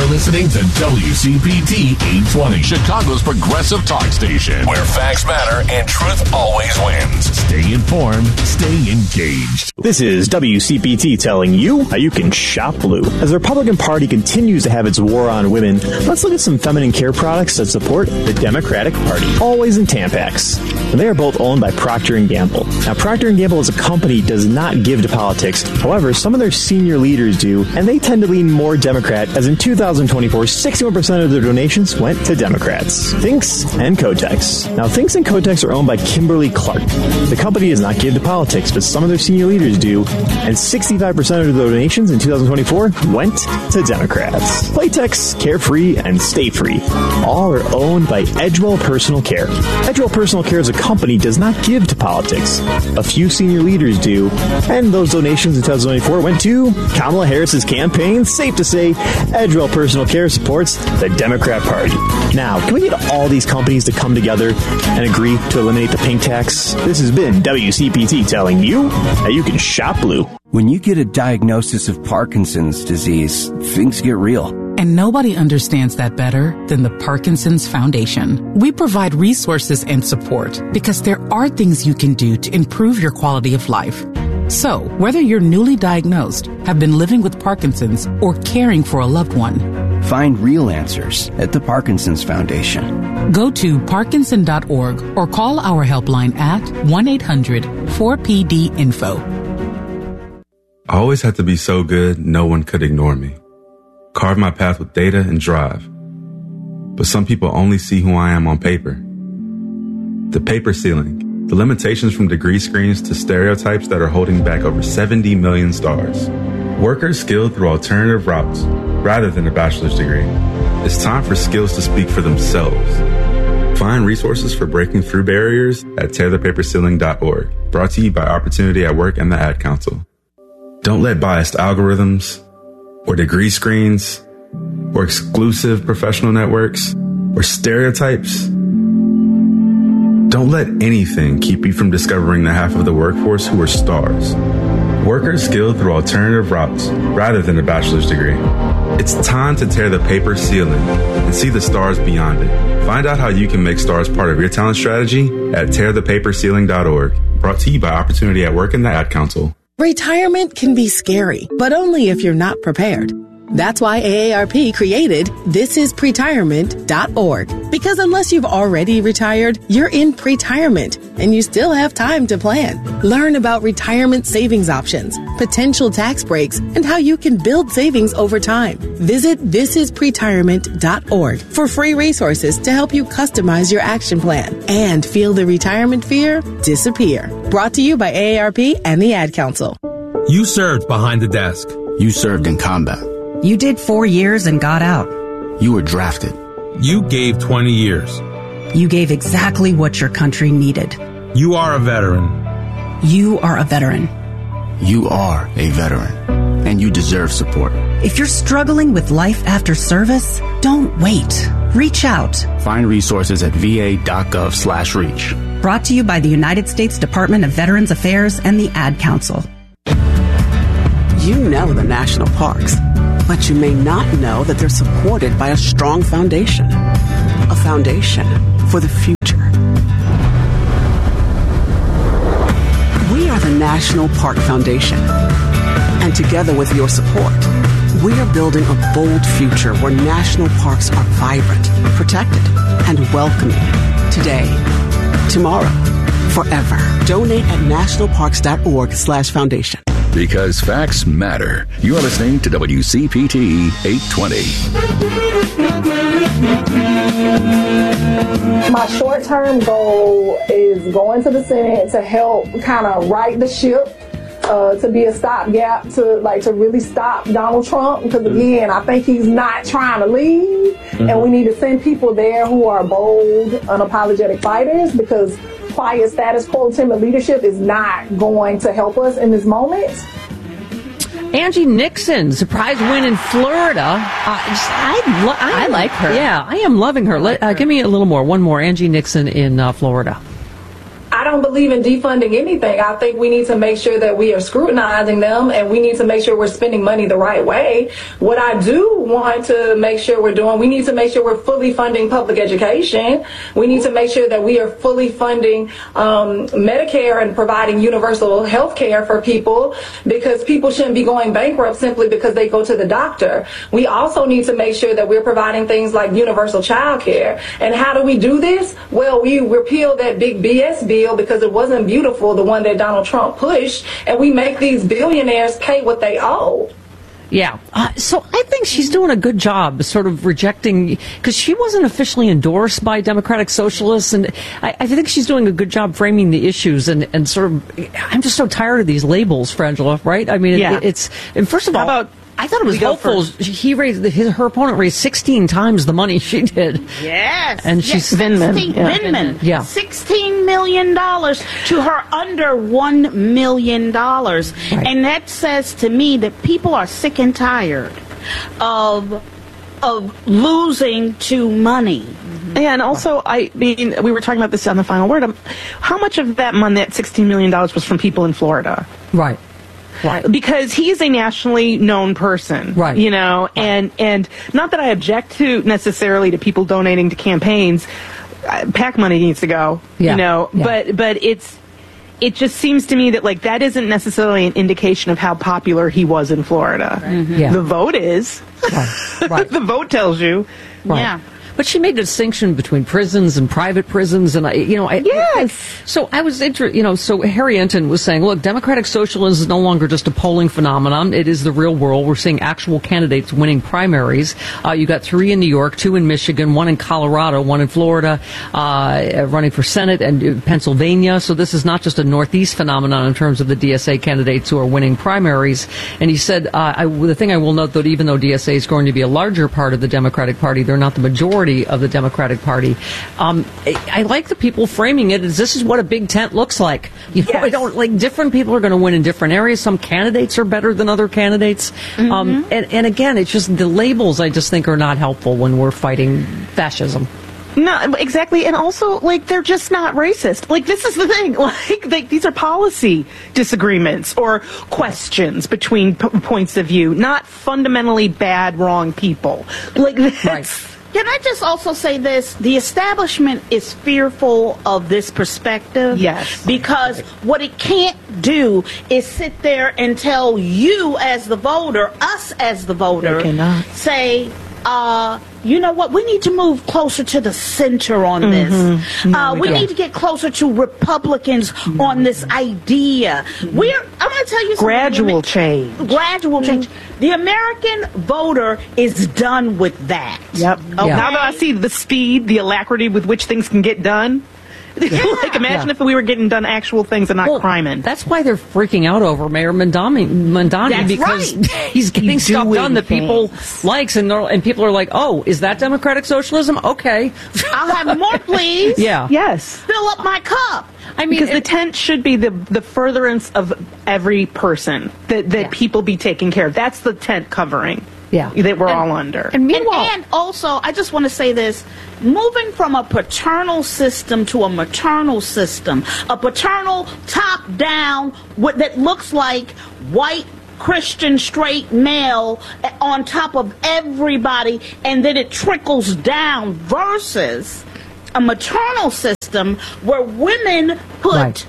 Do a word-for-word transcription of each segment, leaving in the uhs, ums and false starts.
You're listening to W C P T eight twenty, Chicago's progressive talk station, where facts matter and truth always wins. Stay informed, stay engaged. This is W C P T telling you how you can shop blue. As the Republican Party continues to have its war on women, let's look at some feminine care products that support the Democratic Party. Always in Tampax. And they are both owned by Procter and Gamble. Now, Procter and Gamble as a company does not give to politics. However, some of their senior leaders do, and they tend to lean more Democrat, as in two thousand twenty-four, sixty-one percent of their donations went to Democrats. Thinx and Kotex. Now, Thinx and Kotex are owned by Kimberly Clark. The company does not give to politics, but some of their senior leaders do, and sixty-five percent of the donations in two thousand twenty-four went to Democrats. Playtex, Carefree, and Stay Free all are owned by Edgewell Personal Care. Edgewell Personal Care as a company does not give to politics. A few senior leaders do, and those donations in two thousand twenty-four went to Kamala Harris's campaign. Safe to say, Edgewell Personal Care supports the Democrat Party. Now, can we get all these companies to come together and agree to eliminate the pink tax? This has been W C P T telling you how you can shop blue. When you get a diagnosis of Parkinson's disease, things get real. And nobody understands that better than the Parkinson's Foundation. We provide resources and support because there are things you can do to improve your quality of life. So, whether you're newly diagnosed, have been living with Parkinson's, or caring for a loved one, find real answers at the Parkinson's Foundation. Go to parkinson dot org or call our helpline at one eight hundred four P D info. I always had to be so good, no one could ignore me. Carve my path with data and drive. But some people only see who I am on paper. The paper ceiling, the limitations from degree screens to stereotypes that are holding back over seventy million stars. Workers skilled through alternative routes rather than a bachelor's degree. It's time for skills to speak for themselves. Find resources for breaking through barriers at tear the paper ceiling dot org. Brought to you by Opportunity at Work and the Ad Council. Don't let biased algorithms, or degree screens, or exclusive professional networks, or stereotypes. Don't let anything keep you from discovering the half of the workforce who are stars. Workers skilled through alternative routes rather than a bachelor's degree. It's time to tear the paper ceiling and see the stars beyond it. Find out how you can make stars part of your talent strategy at tear the paper ceiling dot org. Brought to you by Opportunity at Work and the Ad Council. Retirement can be scary, but only if you're not prepared. That's why A A R P created this is pretirement dot org. Because unless you've already retired, you're in pretirement and you still have time to plan. Learn about retirement savings options, potential tax breaks, and how you can build savings over time. Visit this is pretirement dot org for free resources to help you customize your action plan and feel the retirement fear disappear. Brought to you by A A R P and the Ad Council. You served behind the desk. You served in combat. You did four years and got out. You were drafted. You gave twenty years. You gave exactly what your country needed. You are a veteran. You are a veteran. You are a veteran. And you deserve support. If you're struggling with life after service, don't wait. Reach out. Find resources at v a dot gov slash reach. Brought to you by the United States Department of Veterans Affairs and the Ad Council. You know the national parks, but you may not know that they're supported by a strong foundation. A foundation for the future. We are the National Park Foundation. And together with your support, we are building a bold future where national parks are vibrant, protected, and welcoming. Today, tomorrow, forever. Donate at national parks dot org slash foundation. Because facts matter. You are listening to W C P T eight twenty. My short-term goal is going to the Senate to help kind of right the ship, uh, to be a stopgap, to like to really stop Donald Trump. Because again, I think he's not trying to leave, mm-hmm. and we need to send people there who are bold, unapologetic fighters. Because quiet status quo, timid leadership is not going to help us in this moment. Angie Nixon, surprise win in Florida. Uh, just, I, lo- I, I like her. Yeah, I am loving her. Let, uh, give me a little more. One more. Angie Nixon in uh, Florida. I I don't believe in defunding anything. I think we need to make sure that we are scrutinizing them, and we need to make sure we're spending money the right way. What I do want to make sure we're doing, we need to make sure we're fully funding public education. We need to make sure that we are fully funding um, Medicare and providing universal health care for people, because people shouldn't be going bankrupt simply because they go to the doctor. We also need to make sure that we're providing things like universal child care. And how do we do this? Well, we repeal that big B S bill because it wasn't beautiful, the one that Donald Trump pushed, and we make these billionaires pay what they owe. Yeah. Uh, so I think she's doing a good job sort of rejecting, because she wasn't officially endorsed by Democratic Socialists, and I, I think she's doing a good job framing the issues and, and sort of, I'm just so tired of these labels, Frangela, right? I mean, yeah. it, it's, and first of all, How about I thought it was hopeful. He raised his, her opponent raised sixteen times the money she did. Yes, and she's yes, Vindman. Yeah. Vindman. Yeah, sixteen million dollars to her under one million dollars, right. And that says to me that people are sick and tired of of losing to money. Yeah, and also, I mean, we were talking about this on the final word. Um, how much of that money, that sixteen million dollars, was from people in Florida? Right. Right. Because he's a nationally known person, right? You know, right. and and not that I object to necessarily to people donating to campaigns. Uh, PAC money needs to go, yeah. you know, yeah. but but it's it just seems to me that like that isn't necessarily an indication of how popular he was in Florida. Right. Mm-hmm. Yeah. The vote is, right. Right. The vote tells you, right. Yeah. But she made a distinction between prisons and private prisons, and I, you know, I, yes. I, so I was interested. You know, so Harry Enton was saying, "Look, democratic socialism is no longer just a polling phenomenon; it is the real world. We're seeing actual candidates winning primaries. Uh, you got three in New York, two in Michigan, one in Colorado, one in Florida, uh, running for Senate, and Pennsylvania. So this is not just a Northeast phenomenon in terms of the D S A candidates who are winning primaries." And he said, uh, I, "The thing I will note, that even though D S A is going to be a larger part of the Democratic Party, they're not the majority of the Democratic Party." Um, I, I like the people framing it as this is what a big tent looks like. You know, yes. I don't like different people are going to win in different areas. Some candidates are better than other candidates. Mm-hmm. Um, and, and again, it's just the labels I just think are not helpful when we're fighting fascism. No, exactly, and also, like, they're just not racist. Like, this is the thing. Like, they, these are policy disagreements or questions between p- points of view, not fundamentally bad, wrong people. Like, that's... Right. Can I just also say this? The establishment is fearful of this perspective. Yes. Because what it can't do is sit there and tell you as the voter, us as the voter, say, uh, you know what, we need to move closer to the center on this. Mm-hmm. No, uh, we we need to get closer to Republicans no, on this idea. We're, I'm going to tell you something. Gradual change. Gradual change. The American voter is done with that. Yep. Okay? Yeah. Now that I see the speed, the alacrity with which things can get done, yeah. like imagine yeah. if we were getting done actual things and not well, criming. That's why they're freaking out over Mayor Mandani, Mandani that's because right. he's getting he's stuff done that things. people likes, and and people are like, "Oh, is that democratic socialism? Okay, I'll have more, please." Yeah. Yes. Fill up my cup. I mean, because it, the tent should be the the furtherance of every person that that yeah. people be taken care of. That's the tent covering. Yeah. That we're and, all under. And meanwhile, and, and also, I just want to say this. Moving from a paternal system to a maternal system, a paternal top-down what that looks like white Christian straight male on top of everybody, and then it trickles down, versus a maternal system where women put right.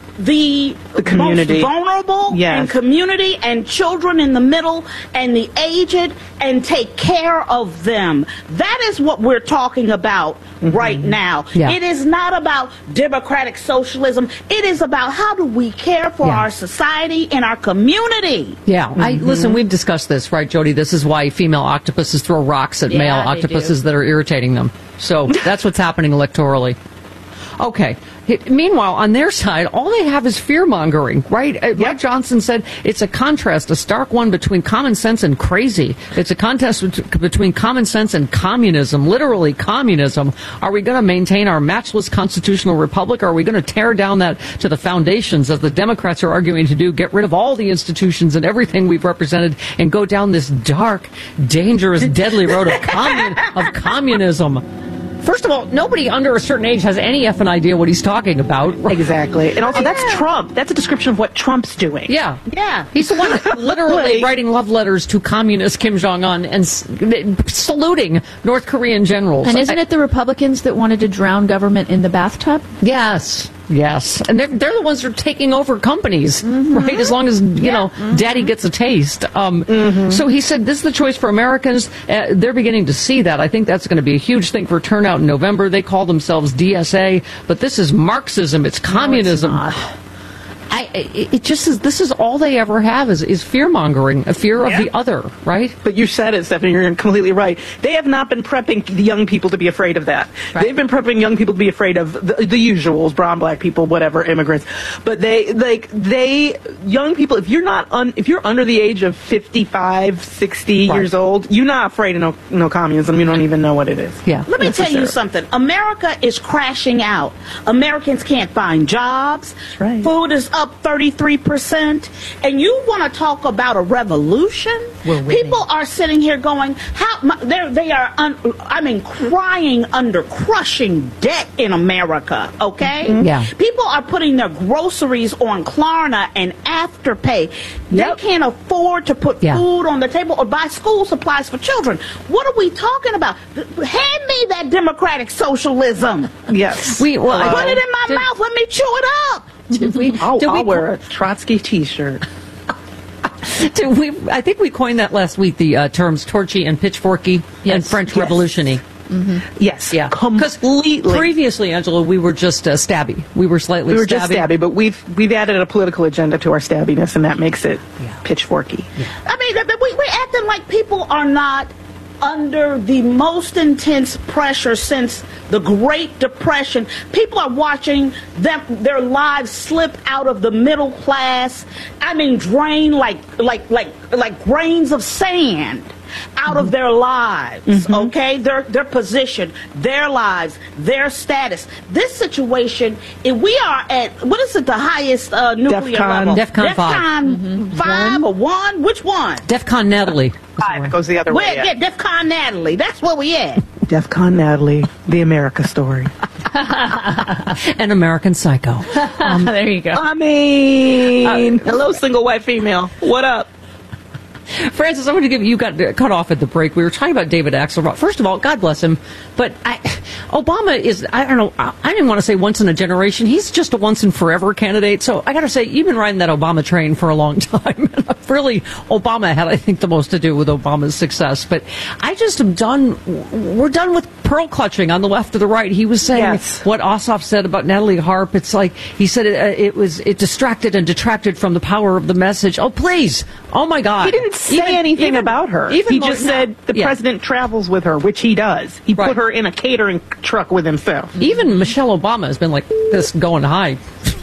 the, the community. most vulnerable yes. and community and children in the middle and the aged, and take care of them. That is what we're talking about mm-hmm. right now. Yeah. It is not about democratic socialism. It is about how do we care for yeah. our society and our community. Yeah. Mm-hmm. I listen, we've discussed this, right, Jody? This is why female octopuses throw rocks at yeah, male octopuses that are irritating them. So that's what's happening electorally. Okay. Meanwhile, on their side, all they have is fear-mongering, right? Yep. Like Johnson said, it's a contrast, a stark one between common sense and crazy. It's a contest between common sense and communism, literally communism. Are we going to maintain our matchless constitutional republic, or are we going to tear down that to the foundations, as the Democrats are arguing to do, get rid of all the institutions and everything we've represented, and go down this dark, dangerous, deadly road of, commun- of communism? First of all, nobody under a certain age has any effing idea what he's talking about. Exactly. And also, that's Yeah. Trump. That's a description of what Trump's doing. Yeah. Yeah. He's the one literally Like- writing love letters to communist Kim Jong-un and s- saluting North Korean generals. And isn't it the Republicans that wanted to drown government in the bathtub? Yes. Yes. And they're, they're the ones that are taking over companies, Mm-hmm. right? As long as, you know, daddy gets a taste. Um, Mm-hmm. So he said this is the choice for Americans. Uh, they're beginning to see that. I think that's going to be a huge thing for turnout in November. They call themselves D S A, but this is Marxism. It's communism. I, it it just is. This is all they ever have is, is fear mongering, a fear of Yeah. the other, right? But you said it, Stephanie. You're completely right. They have not been prepping the young people to be afraid of that. Right. They've been prepping young people to be afraid of the, the usuals, brown, black people, whatever, immigrants. But they, like, they, young people, if you're not, un, if you're under the age of fifty-five, sixty Right. years old, you're not afraid of no, no communism. You don't even know what it is. Yeah. Let me tell you Necessarily. something. America is crashing out. Americans can't find jobs. right. Food is up thirty-three percent. And you want to talk about a revolution? We're winning. People are sitting here going, how my, they're, they are, un, I mean, crying under crushing debt in America, okay? Mm-hmm. Yeah. People are putting their groceries on Klarna and Afterpay. Yep. They can't afford to put Yeah. food on the table or buy school supplies for children. What are we talking about? Hand me that democratic socialism. Yes. We well, I- Put it in my did- mouth. Let me chew it up. Did we? I'll, did we I'll wear a Trotsky T-shirt. Did we? I think we coined that last week. The uh, terms "torchy" and "pitchforky" and Yes. French Yes. Revolution-y. Yes. Yeah, Completely. Previously, Angela, we were just uh, stabby. We were slightly. We were stabby. just stabby, but we've we've added a political agenda to our stabbiness, and that makes it pitchforky. I mean, we, we're acting like people are not under the most intense pressure since the Great Depression. People are watching them, their lives slip out of the middle class. I mean, drain like like like like grains of sand out of their lives. Okay, their their position, their lives, their status. This situation, if we are at what is it, the highest uh, nuclear DEFCON. level? DEFCON five. DEFCON five or one? Which one? DEFCON Natalie. Five goes the other We're way. at DEFCON Natalie. That's where we at. DEFCON Natalie, the America story. An American Psycho. Um, there you go. I mean, hello, single white female. What up? Francis, I'm going to give you got cut off at the break. We were talking about David Axelrod. First of all, God bless him, but I, Obama is, I don't know, I, I didn't want to say once in a generation. He's just a once and forever candidate. So I got to say, you've been riding that Obama train for a long time. Really, Obama had, I think, the most to do with Obama's success. But I just am done. We're done with pearl clutching on the left or the right. He was saying Yes. what Ossoff said about Natalie Harp. It's like he said it, uh, it was it distracted and detracted from the power of the message. Oh, please. Oh, my God. He didn't say Even- anything even- about her. even He though- just said the Yeah. president travels with her, which he does. He Right. put her in a catering truck with himself. Even Michelle Obama has been like this going high.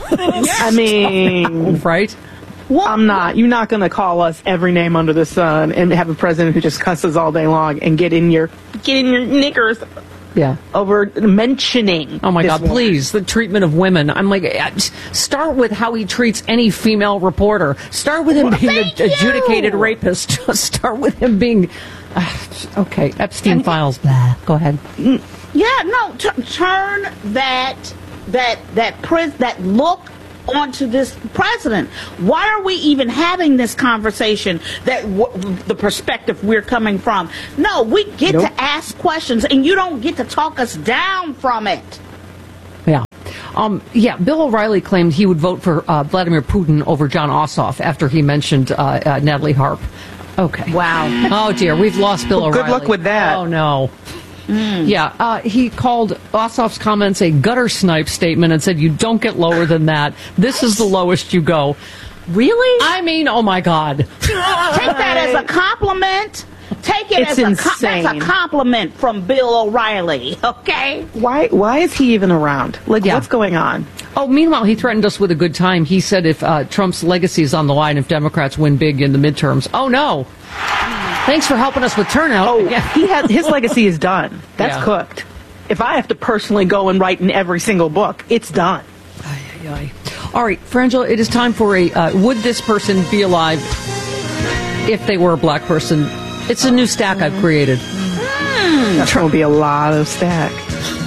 I mean, right? I'm not. You're not going to call us every name under the sun and have a president who just cusses all day long and get in your get in your knickers Yeah. over mentioning. Oh my this God, woman. please, the treatment of women. I'm like, uh, start with how he treats any female reporter. Start with him being an adjudicated rapist. Start with him being, uh, okay, Epstein files. Blah. Go ahead. Yeah, no, t- turn that that that pres- that look onto this president. Why are we even having this conversation? That w- the perspective we're coming from. No, we get Nope. to ask questions, and you don't get to talk us down from it. Yeah. Um, yeah, Bill O'Reilly claimed he would vote for uh, Vladimir Putin over John Ossoff after he mentioned uh, uh, Natalie Harp. Okay. Wow. Oh, dear. We've lost Bill Well, O'Reilly. good luck with that. Oh, no. Yeah, uh, he called Ossoff's comments a gutter snipe statement and said, you don't get lower than that. This is the lowest you go. Really? I mean, oh, my God. Take that as a compliment. Take it It's as a com- insane. that's a compliment from Bill O'Reilly. Okay. Why? Why is he even around? Like, Yeah. what's going on? Oh, meanwhile, he threatened us with a good time. He said if uh, Trump's legacy is on the line if Democrats win big in the midterms. Oh, no. Thanks for helping us with turnout. Oh, Yeah. he has his legacy is done. That's Yeah. cooked. If I have to personally go and write in every single book, it's done. All right, Frangela, it is time for a uh, would this person be alive if they were a black person? It's a new stack I've created. That's going to be a lot of stack.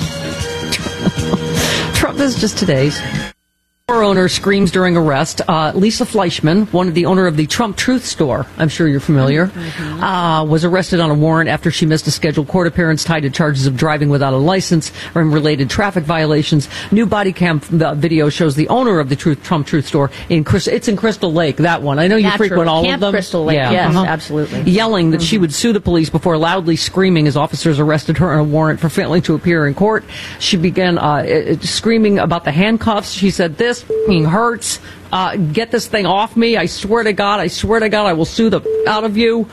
Trump is just today's. Store owner screams during arrest. Uh, Lisa Fleischman, one of the owner of the Trump Truth Store, I'm sure you're familiar, mm-hmm. uh, was arrested on a warrant after she missed a scheduled court appearance tied to charges of driving without a license and related traffic violations. New body cam video shows the owner of the Truth, Trump Truth Store in Crystal. It's in Crystal Lake. That one. I know you Naturally. frequent all Camp of them. Crystal Lake. Yeah. Yes, uh-huh. absolutely. Yelling that mm-hmm. she would sue the police before loudly screaming as officers arrested her on a warrant for failing to appear in court. She began uh, screaming about the handcuffs. She said, "This f***ing hurts. Uh, get this thing off me. I swear to God, I swear to God, I will sue the f- out of you."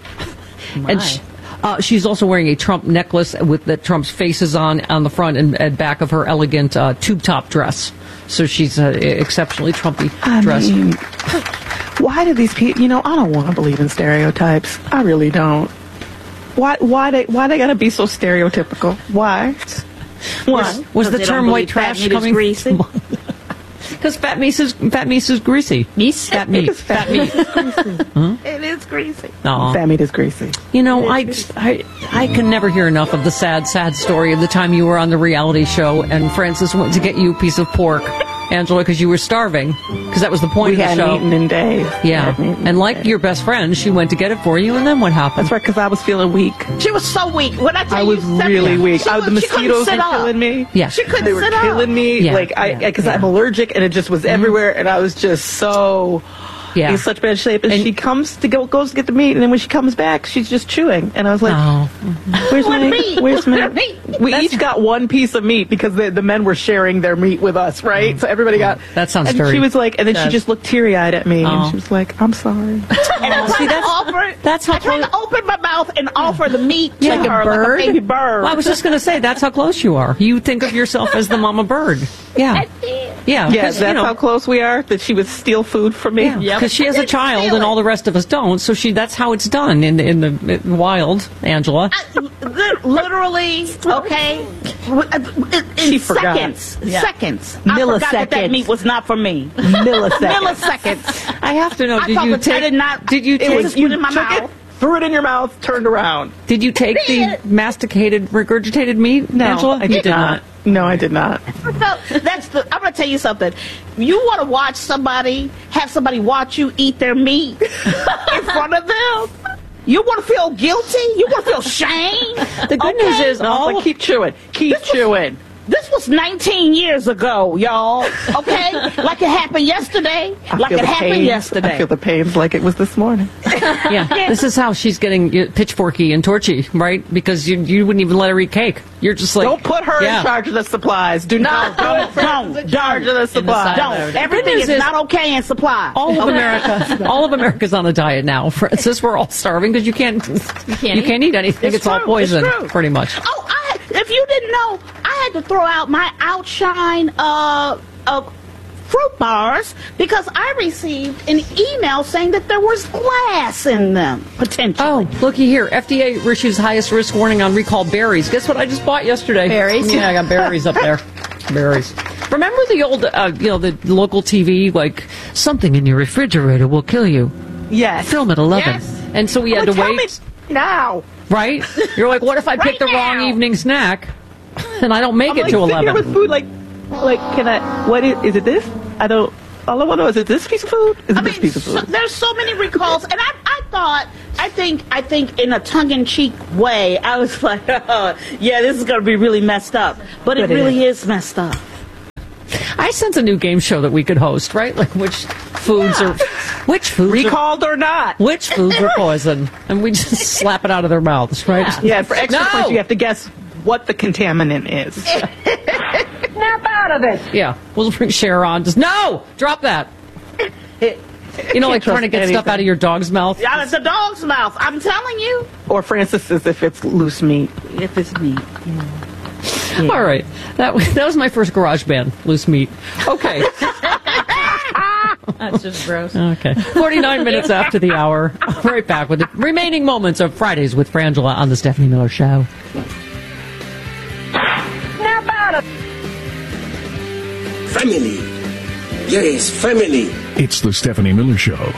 My. And she, uh, she's also wearing a Trump necklace with the Trump's faces on on the front and, and back of her elegant uh, tube top dress. So she's uh, exceptionally Trumpy I dressed. mean, why do these people? You know, I don't want to believe in stereotypes. I really don't. Why? Why they? Why they gotta be so stereotypical? Why? Why? Was, was the term white trash coming? Greasy? Because fat meat is fat meat is greasy. Meat, fat meat, fat meat. Huh? It is greasy. Aww. Fat meat is greasy. You know, I, I I can never hear enough of the sad, sad story of the time you were on the reality show and Francis went to get you a piece of pork, Angela, because you were starving. Because that was the point we of the show. We hadn't eaten in days. Yeah, and like your best friend, she went to get it for you, and then what happened? That's right, because I was feeling weak. She was so weak. When I tell I you, was really weak. She I, was, the mosquitoes were killing me. Yeah, she couldn't they were sit killing up. me. Yeah. Like I, because yeah. I'm allergic, and it just was everywhere, and I was just so. Yeah. In such bad shape, and, and she comes to go goes to get the meat, and then when she comes back, she's just chewing, and I was like, oh. "Where's my meat? Where's my meat?" We That's each got one piece of meat because the, the men were sharing their meat with us, right? Oh. So everybody got. That sounds and very. she was like, and then sad. she just looked teary eyed at me, oh. and she was like, "I'm sorry." And I tried to offer. That's how I tried to open my mouth and offer the meat to Like a her bird? like a baby bird. Well, I was just going to say that's how close you are. You think of yourself as the mama bird. Yeah. Yeah, yeah, that's you know, how close we are. That she would steal food from me. because Yep. she has a child and all the rest of us don't. So she that's how it's done in the, in the wild, Angela. I, li- literally, okay. In She forgot. seconds, Yeah. seconds. I forgot that that Milliseconds. meat was not for me. Milliseconds. Milliseconds. I have to know. I Did thought you that take? I did not. Did you It take? was just put in my took mouth. it, threw it in your mouth, turned around. Did you take the masticated, regurgitated meat, No, Angela? I You did, did not. No, I did not. No, that's the. I'm gonna tell you something. You want to watch somebody, have somebody watch you eat their meat in front of them. You want to feel guilty. You want to feel shame. The good okay? news is No, all like, keep chewing. Keep This was- chewing. This was nineteen years ago, y'all. Okay, like it happened yesterday. I Like feel it the happened pains. yesterday. I feel the pains like it was this morning. Yeah, this is how she's getting uh, pitchforky and torchy, right? Because you you wouldn't even let her eat cake. You're just like, Don't put her yeah. in charge of the supplies. Do not Don't, don't, in charge of the supplies. don't. Everything is, is- not okay in supply. All of Okay? America, all of America's on a diet now. Francis, we're all starving because you can't, you can't can't, eat. eat anything. It's It's, all true. poison, It's true. pretty much. Oh, I, if you didn't know, I had to throw out my Outshine uh, uh, fruit bars because I received an email saying that there was glass in them, potentially. Oh, looky here. F D A issues highest risk warning on recall berries. Guess what I just bought yesterday? Berries? Yeah, I got berries up there. Berries. Remember the old, uh, you know, the local T V, like, something in your refrigerator will kill you. Yes. Film at eleven. Yes. And so we Oh, had to tell wait. me now. Right? You're like, what if I pick Right the wrong now. evening snack and I don't make I'm it like to sitting here eleven? with food like, like, can I? What is? Is it this? I don't. All I want to know is, it this piece of food? Is it I this mean, piece of so, food? there's so many recalls, and I, I thought, I think, I think, in a tongue-in-cheek way, I was like, oh, yeah, this is going to be really messed up, but it But it really is messed up. I sense a new game show that we could host, right? Like which foods Yeah. are, which foods Recalled or not? are, which foods are poison, and we just slap it out of their mouths, right? Yeah, for extra No! points, you have to guess what the contaminant is. Snap out of it. Yeah, we'll bring Cher on. Just no, drop that. You know, like trying to get stuff out of your dog's mouth. Yeah, it's a dog's mouth. I'm telling you. Or Francis says if it's loose meat. If it's meat. Yeah. All right, that was, that was my first garage band, loose meat. Okay, That's just gross. okay. Forty-nine minutes after the hour, right back with the remaining moments of Fridays with Frangela on the Stephanie Miller Show. Snap out of Family. Yes, family. It's the Stephanie Miller Show.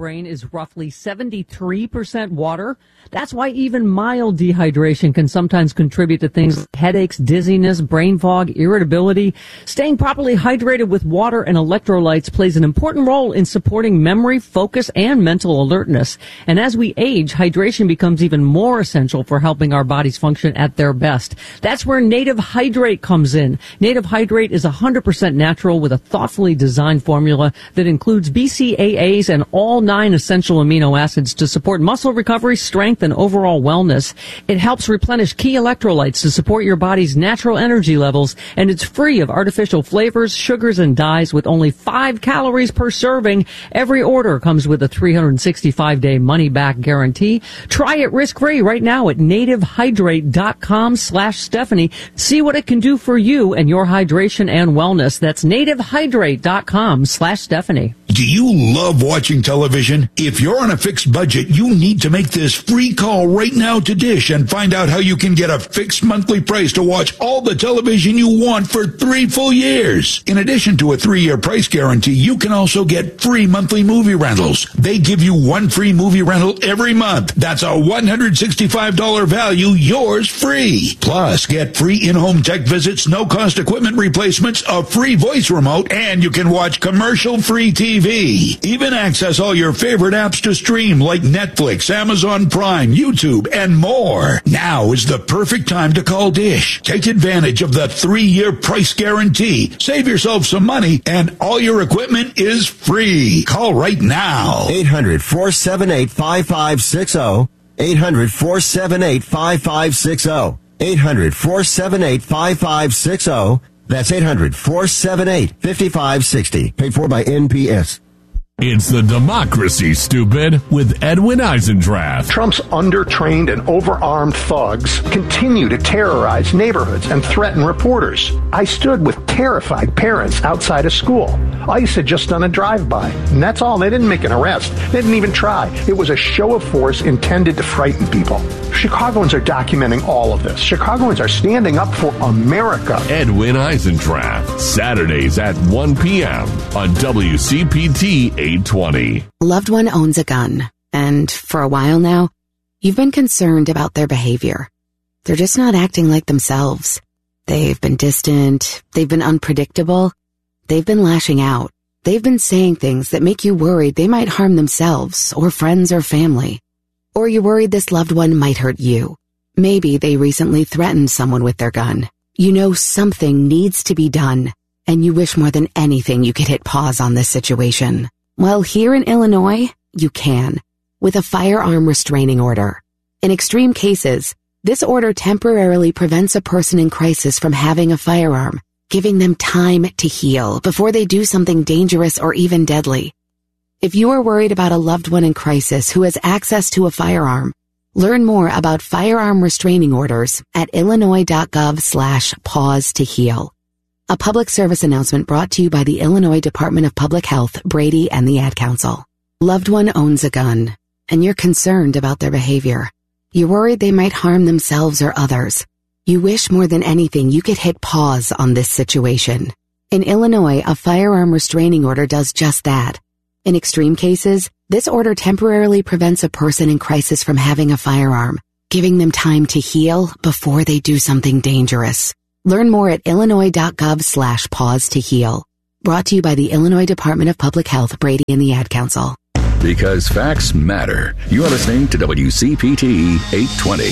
brain is roughly seventy-three percent water. That's why even mild dehydration can sometimes contribute to things like headaches, dizziness, brain fog, irritability. Staying properly hydrated with water and electrolytes plays an important role in supporting memory, focus, and mental alertness. And as we age, hydration becomes even more essential for helping our bodies function at their best. That's where Native Hydrate comes in. Native Hydrate is one hundred percent natural with a thoughtfully designed formula that includes B C A As and all nine essential amino acids to support muscle recovery, strength, and overall wellness. It helps replenish key electrolytes to support your body's natural energy levels, and it's free of artificial flavors, sugars, and dyes with only five calories per serving. Every order comes with a three hundred sixty-five day money-back guarantee. Try it risk-free right now at nativehydrate.com slash Stephanie. See what it can do for you and your hydration and wellness. That's nativehydrate.com slash Stephanie. Do you love watching television? If you're on a fixed budget, you need to make this free call right now to Dish and find out how you can get a fixed monthly price to watch all the television you want for three full years. In addition to a three-year price guarantee, you can also get free monthly movie rentals. They give you one free movie rental every month. That's a one hundred sixty-five dollars value, yours free. Plus, get free in-home tech visits, no-cost equipment replacements, a free voice remote, and you can watch commercial-free T V. Even access all your favorite apps to stream like Netflix, Amazon Prime, YouTube, and more. Now is the perfect time to call Dish. Take advantage of the three-year price guarantee. Save yourself some money, and all your equipment is free. Call right now. eight hundred, four seven eight, five five six zero. eight hundred, four seven eight, five five six zero. eight hundred, four seven eight, five five six zero. That's eight hundred, four seven eight, five five six zero. Paid for by N P S. It's the Democracy, stupid, with Edwin Eisendrath. Trump's undertrained and overarmed thugs continue to terrorize neighborhoods and threaten reporters. I stood with terrified parents outside a school. ICE had just done a drive-by, and that's all. They didn't make an arrest. They didn't even try. It was a show of force intended to frighten people. Chicagoans are documenting all of this. Chicagoans are standing up for America. Edwin Eisendrath, Saturdays at one p.m. on W C P T eight twenty. Loved one owns a gun, and for a while now, you've been concerned about their behavior. They're just not acting like themselves. They've been distant, they've been unpredictable, they've been lashing out. They've been saying things that make you worried they might harm themselves or friends or family. Or you're worried this loved one might hurt you. Maybe they recently threatened someone with their gun. You know something needs to be done, and you wish more than anything you could hit pause on this situation. Well, here in Illinois, you can, with a firearm restraining order. In extreme cases, this order temporarily prevents a person in crisis from having a firearm, giving them time to heal before they do something dangerous or even deadly. If you are worried about a loved one in crisis who has access to a firearm, learn more about firearm restraining orders at illinois.gov slash pause to heal. A public service announcement brought to you by the Illinois Department of Public Health, Brady, and the Ad Council. Loved one owns a gun, and you're concerned about their behavior. You're worried they might harm themselves or others. You wish more than anything you could hit pause on this situation. In Illinois, a firearm restraining order does just that. In extreme cases, this order temporarily prevents a person in crisis from having a firearm, giving them time to heal before they do something dangerous. Learn more at illinois.gov slash pause to heal. Brought to you by the Illinois Department of Public Health, Brady, and the Ad Council. Because facts matter. You are listening to W C P T eight twenty.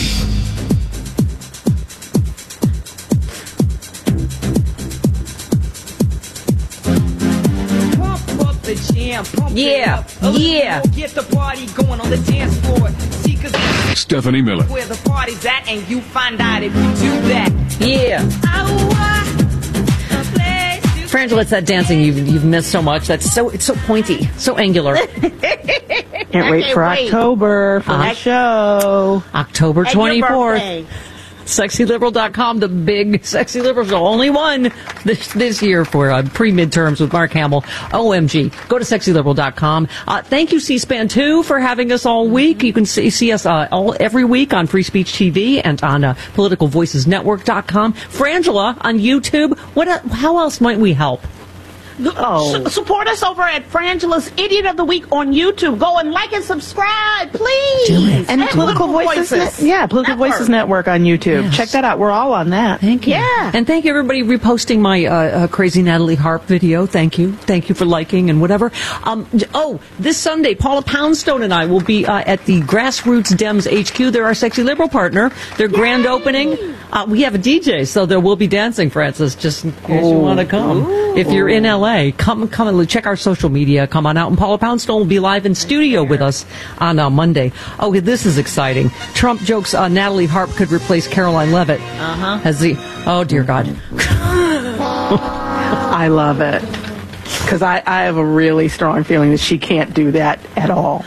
The jam, pump yeah, it up. yeah. Get the party going on the dance floor. See, 'cause Stephanie Miller. Where the party's at, and you find out if you do that. Yeah. Frangela, it's that dancing you've you've missed so much. That's so it's so pointy, so angular. Can't wait for wait. October for uh, the show. October twenty-fourth. sexy liberal dot com, the big Sexy Liberal show. Only one this this year for uh, pre-midterms with Mark Hamill. O M G. Go to sexy liberal dot com. Uh, thank you, C-SPAN two, for having us all week. You can see, see us uh, all every week on Free Speech T V and on uh, political voices network dot com. Frangela on YouTube. What? Uh, how else might we help? Oh. S- support us over at Frangela's Idiot of the Week on YouTube. Go and like and subscribe, please. Do it. And At Political Voices, Voices. Yeah, Political Network. Voices Network on YouTube. Yes. Check that out. We're all on that. Thank you. Yeah. And thank you, everybody, reposting my uh, uh, Crazy Natalie Harp video. Thank you. Thank you for liking and whatever. Um, oh, this Sunday, Paula Poundstone and I will be uh, at the Grassroots Dems H Q. They're our sexy liberal partner. Their grand Yay. opening. Uh, we have a D J, so there will be dancing, Francis, just in case oh. you want to come. Ooh. If you're in L A, come come and check our social media. Come on out. And Paula Poundstone will be live in studio with us on uh, Monday. Oh, this is exciting. Trump jokes uh, Natalie Harp could replace Caroline Leavitt. Uh-huh. As the, oh, dear God. I love it. Because I, I have a really strong feeling that she can't do that at all.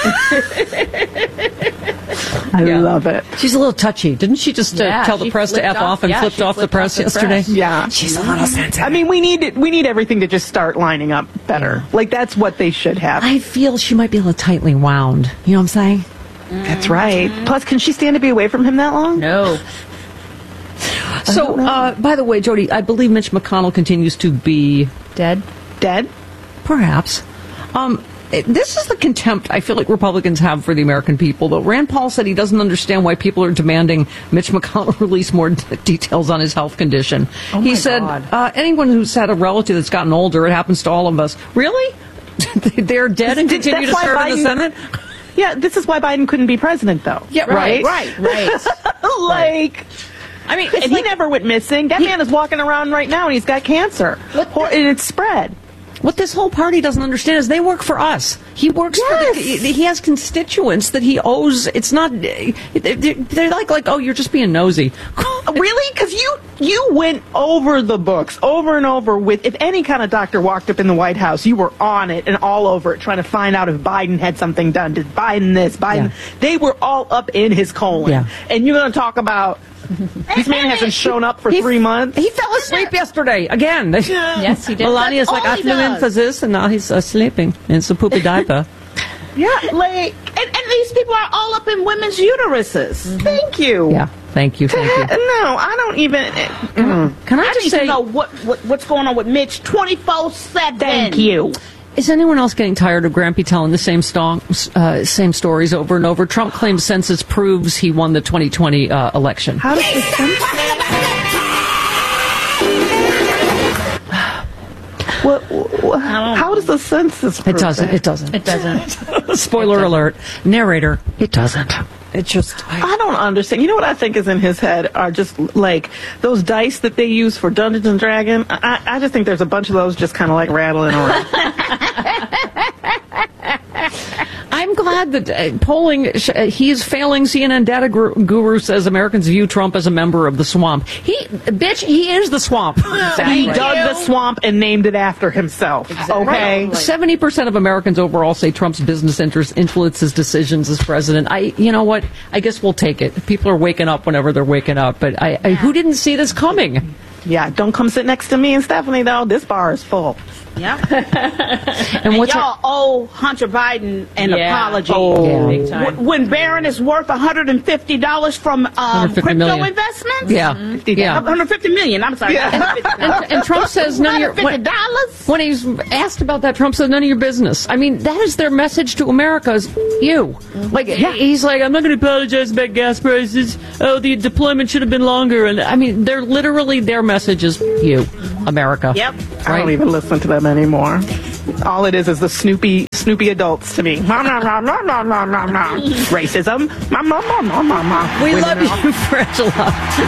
I yeah. love it. She's a little touchy. Didn't she just uh, yeah, tell the press to F off, off and yeah, flipped off flipped the press off the yesterday? Press. Yeah. She's a little sensitive. I mean, we need it, we need everything to just start lining up better. Like, that's what they should have. I feel she might be a little tightly wound. You know what I'm saying? Mm-hmm. That's right. Plus, can she stand to be away from him that long? No. So, uh, by the way, Jody, I believe Mitch McConnell continues to be dead. Dead? Perhaps. Um, it, this is the contempt I feel like Republicans have for the American people. Though Rand Paul said he doesn't understand why people are demanding Mitch McConnell release more d- details on his health condition. Oh he my said, God. Uh, anyone who's had a relative that's gotten older, it happens to all of us. Really? They're dead and continue to serve Biden, in the Senate? Yeah, this is why Biden couldn't be president, though. Yeah, right, right, right. right. like... I mean, and like, he never went missing. That he, man is walking around right now, and he's got cancer, and it's spread. What this whole party doesn't understand is they work for us. He works yes. for the, he has constituents that he owes. It's not, they're like, like, oh, you're just being nosy. Really? Because you, you went over the books over and over with, if any kind of doctor walked up in the White House, you were on it and all over it, trying to find out if Biden had something done. Did Biden this, Biden? Yeah. They were all up in his colon. Yeah. And you're going to talk about, this man hasn't shown up for he, three months. He fell asleep yesterday again. Yes, he did. Melania's like, I flew in for this, and now he's uh, sleeping in some poopy diaper. Yeah, like, and, and these people are all up in women's uteruses. Mm-hmm. Thank you. Yeah, thank you, thank you. No, I don't even. Mm. Can I, I just need say, to know what, what what's going on with Mitch twenty-four seven? Thank you. Is anyone else getting tired of Grampy telling the same song, uh, same stories over and over? Trump claims census proves he won the twenty twenty uh, election. How does the census? what, what, how does the census prove It doesn't. that? It doesn't. It doesn't. Spoiler it doesn't. alert. Narrator. It doesn't. It just. I, I don't understand. You know what I think is in his head are just like those dice that they use for Dungeons and Dragons. I, I just think there's a bunch of those just kind of like rattling around. I'm glad that uh, polling, uh, he is failing. C N N data guru says Americans view Trump as a member of the swamp. He, bitch, he is the swamp. Exactly. He dug the swamp and named it after himself. Exactly. Okay. Right. seventy percent of Americans overall say Trump's business interests influence his decisions as president. I, you know what? I guess we'll take it. People are waking up whenever they're waking up. But I, I who didn't see this coming? Yeah, don't come sit next to me and Stephanie, though. This bar is full. Yeah. and, and y'all our... owe Hunter Biden an yeah. apology. Oh, yeah. Big time. When Barron is worth one hundred fifty dollars from um, crypto million. investments? Yeah. Mm-hmm. yeah. one hundred fifty million. I'm sorry. Yeah. and, and, and Trump says none of your... When, when he's asked about that, Trump said none of your business. I mean, that is their message to America is you. Like, yeah. he's like, I'm not going to apologize about gas prices. Oh, the deployment should have been longer. And I mean, they're literally, their message is you, America. Yep. Right? I don't even listen to them anymore. All it is is the Snoopy Snoopy adults to me. Racism. We love you, Frangela.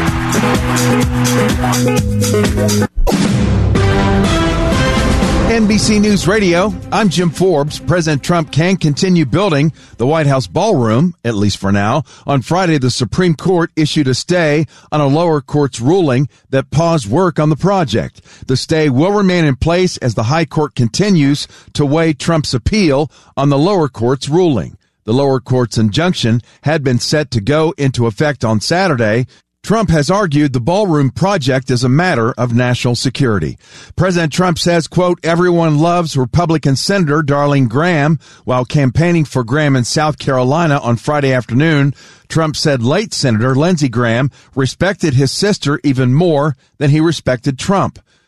N B C News Radio, I'm Jim Forbes. President Trump can continue building the White House ballroom, at least for now. On Friday, the Supreme Court issued a stay on a lower court's ruling that paused work on the project. The stay will remain in place as the high court continues to weigh Trump's appeal on the lower court's ruling. The lower court's injunction had been set to go into effect on Saturday. Trump has argued the ballroom project is a matter of national security. President Trump says, quote, everyone loves Republican Senator Darlene Graham. While campaigning for Graham in South Carolina on Friday afternoon, Trump said late Senator Lindsey Graham respected his sister even more than he respected Trump.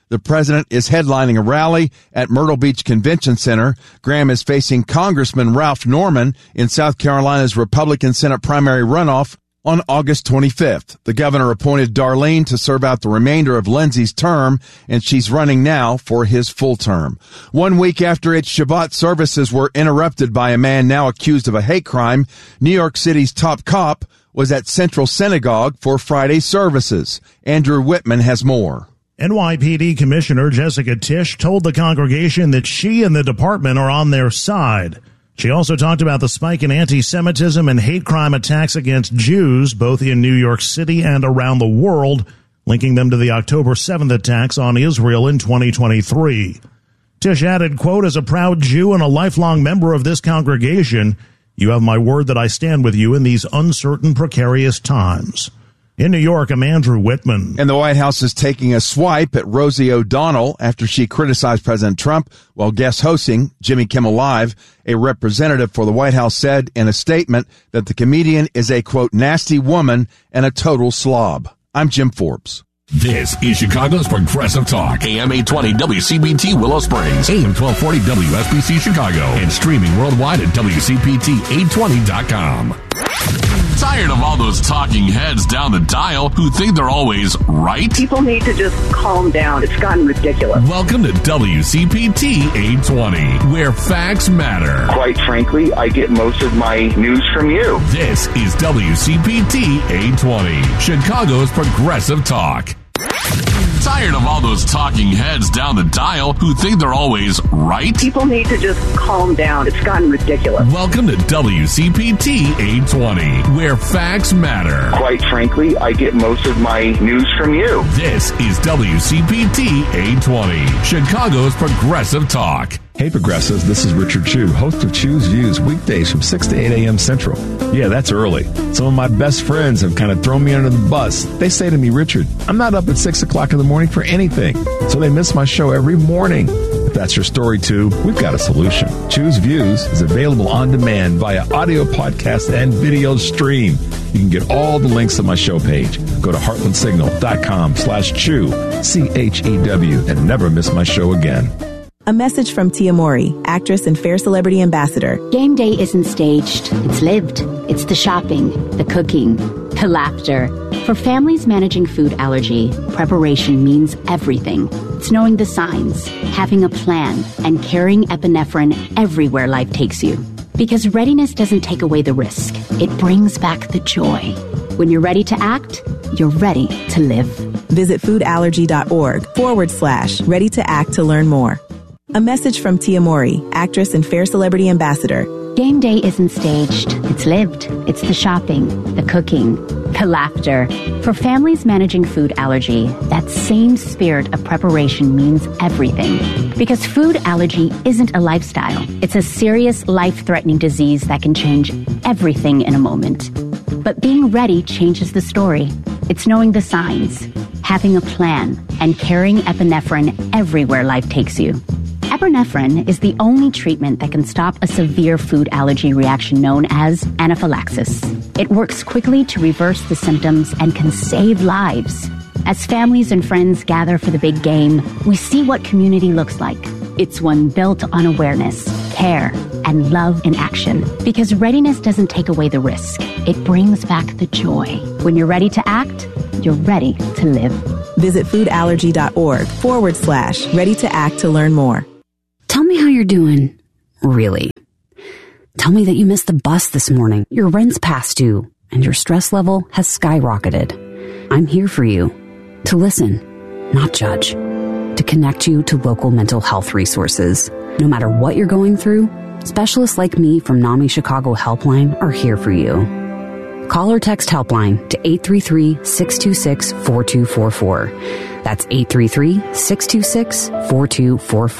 The president is headlining a rally at Myrtle Beach Convention Center. Graham is facing Congressman Ralph Norman in South Carolina's Republican Senate primary runoff on August twenty-fifth. The governor appointed Darlene to serve out the remainder of Lindsey's term, and she's running now for his full term. One week after its Shabbat services were interrupted by a man now accused of a hate crime, New York City's top cop was at Central Synagogue for Friday services. Andrew Whitman has more. N Y P D Commissioner Jessica Tisch told the congregation that she and the department are on their side. She also talked about the spike in anti-Semitism and hate crime attacks against Jews, both in New York City and around the world, linking them to the October seventh attacks on Israel in twenty twenty-three. Tisch added, quote, "As a proud Jew and a lifelong member of this congregation, you have my word that I stand with you in these uncertain, precarious times." In New York, I'm Andrew Whitman. And the White House is taking a swipe at Rosie O'Donnell after she criticized President Trump while guest hosting Jimmy Kimmel Live. A representative for the White House said in a statement that the comedian is a, quote, nasty woman and a total slob. I'm Jim Forbes. This is Chicago's Progressive Talk. A M eight twenty W C B T Willow Springs, A M twelve forty W S B C Chicago, and streaming worldwide at W C P T eight twenty dot com. Tired of all those talking heads down the dial who think they're always right? People need to just calm down. It's gotten ridiculous. Welcome to W C P T eight twenty, where facts matter. Quite frankly, I get most of my news from you. This is W C P T eight twenty, Chicago's Progressive Talk. Tired of all those talking heads down the dial who think they're always right? People need to just calm down. It's gotten ridiculous. Welcome to W C P T eight twenty, where facts matter. Quite frankly, I get most of my news from you. This is W C P T eight twenty, Chicago's Progressive Talk. Hey Progressives, this is Richard Chu, host of Chu's Views, weekdays from six to eight a.m. Central. Yeah, that's early. Some of my best friends have kind of thrown me under the bus. They say to me, Richard, I'm not up at six o'clock in the morning for anything, so they miss my show every morning. If that's your story too, we've got a solution. Chu's Views is available on demand via audio podcast and video stream. You can get all the links to my show page. Go to heartlandsignal.com slash chew, C H E W, and never miss my show again. A message from Tia Mori, actress and Fair Celebrity Ambassador. Game day isn't staged, it's lived. It's the shopping, the cooking, the laughter. For families managing food allergy, preparation means everything. It's knowing the signs, having a plan, and carrying epinephrine everywhere life takes you. Because readiness doesn't take away the risk, it brings back the joy. When you're ready to act, you're ready to live. Visit foodallergy.org forward slash ready to act to learn more. A message from Tia Mori, actress and Fair Celebrity Ambassador. Game day isn't staged, it's lived. It's the shopping, the cooking, the laughter. For families managing food allergy, that same spirit of preparation means everything. Because food allergy isn't a lifestyle. It's a serious, life-threatening disease that can change everything in a moment. But being ready changes the story. It's knowing the signs, having a plan, and carrying epinephrine everywhere life takes you. Epinephrine is the only treatment that can stop a severe food allergy reaction known as anaphylaxis. It works quickly to reverse the symptoms and can save lives. As families and friends gather for the big game, we see what community looks like. It's one built on awareness, care, and love in action. Because readiness doesn't take away the risk. It brings back the joy. When you're ready to act, you're ready to live. Visit foodallergy.org forward slash ready to act to learn more. Tell me how you're doing. Really. Tell me that you missed the bus this morning, your rent's past due, and your stress level has skyrocketed. I'm here for you. To listen, not judge. To connect you to local mental health resources. No matter what you're going through, specialists like me from NAMI Chicago Helpline are here for you. Call or text Helpline to eight three three, six two six, four two four four. That's eight three three, six two six, four two four four.